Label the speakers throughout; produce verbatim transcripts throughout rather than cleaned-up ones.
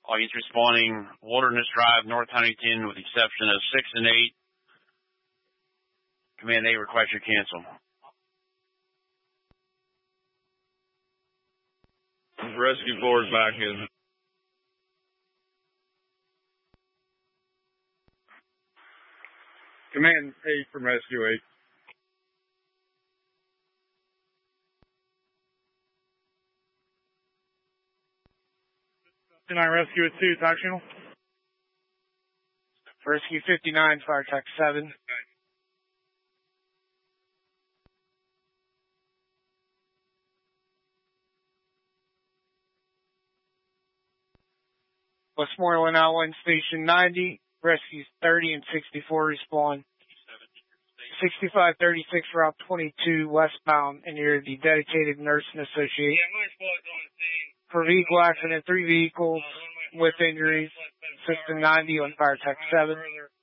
Speaker 1: All units responding, Wilderness Drive, North Huntington, with the exception of six and eight. Command eight, request your cancel.
Speaker 2: Rescue four is back in. Command eight from Rescue eight.
Speaker 3: fifty-nine Rescue at two, talk channel.
Speaker 4: Rescue fifty-nine, fire attack seven. Westmoreland Outline Station ninety, rescues thirty and sixty-four respawn. sixty-five thirty-six Route twenty-two westbound and near the dedicated nursing association.
Speaker 3: Yeah, my squad's on the scene.
Speaker 4: For vehicle accident, three vehicles with injuries. System ninety on fire attack seven.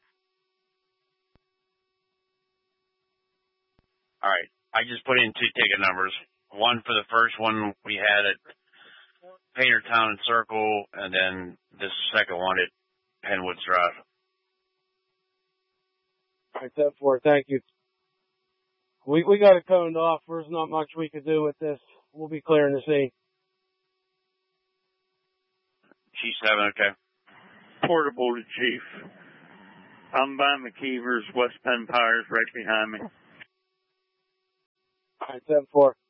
Speaker 1: All right. I just put in two ticket numbers. One for the first one we had at Paintertown and Circle, and then this second one at Penwoods Drive.
Speaker 5: All right, ten four, thank you. We we got it coned off. There's not much we could do with this. We'll be clearing the scene.
Speaker 1: Chief seven, okay.
Speaker 6: Portable to Chief. I'm by McKeever's, West Penn Pires, right behind me.
Speaker 5: All right, ten four.